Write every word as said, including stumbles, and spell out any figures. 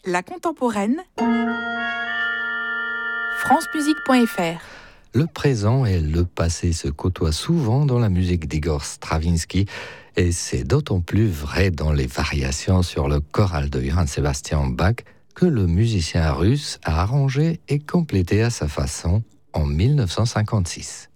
La contemporaine, france musique point f r. Le présent et le passé se côtoient souvent dans la musique d'Igor Stravinsky, et c'est d'autant plus vrai dans les variations sur le choral de Johann Sebastian Bach que le musicien russe a arrangé et complété à sa façon en mille neuf cent cinquante-six.